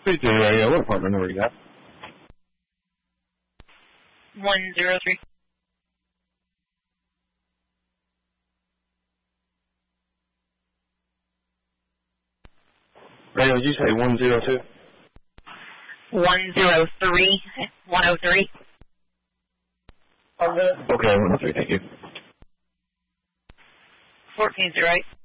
Please do, yeah, what apartment number you got? 103. Ray, did you say 102? 103. 103. Okay, 103, thank you. 1408.